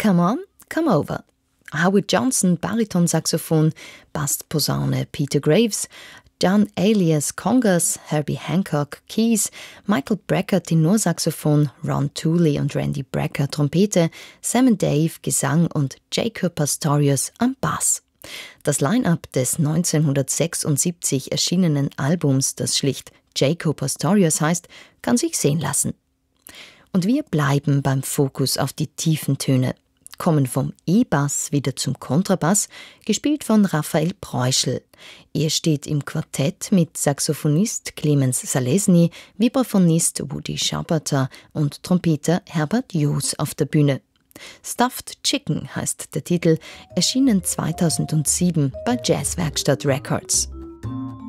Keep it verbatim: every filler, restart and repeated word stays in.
Come On, Come Over. Howard Johnson, Baritonsaxophon, Bassposaune Peter Graves, John alias Congas, Herbie Hancock, Keys, Michael Brecker, Tenorsaxophon, Ron Tooley und Randy Brecker, Trompete, Sam and Dave, Gesang und Jaco Pastorius am Bass. Das Line-up des neunzehnhundertsechsundsiebzig erschienenen Albums, das schlicht Jaco Pastorius heißt, kann sich sehen lassen. Und wir bleiben beim Fokus auf die tiefen Töne, kommen vom E-Bass wieder zum Kontrabass, gespielt von Raphael Preuschel. Er steht im Quartett mit Saxophonist Clemens Salesny, Vibraphonist Woody Schaberter und Trompeter Herbert Joos auf der Bühne. Stuffed Chicken heißt der Titel, erschienen zweitausendsieben bei Jazzwerkstatt Records.